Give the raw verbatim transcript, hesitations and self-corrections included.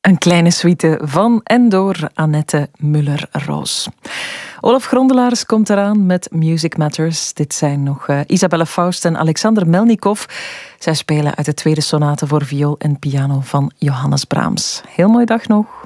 Een kleine suite van en door Annette Muller-Roos. Olaf Grondelaars komt eraan met Music Matters. Dit zijn nog uh, Isabelle Faust en Alexander Melnikov. Zij spelen uit de tweede sonate voor viool en piano van Johannes Brahms. Heel mooie dag nog.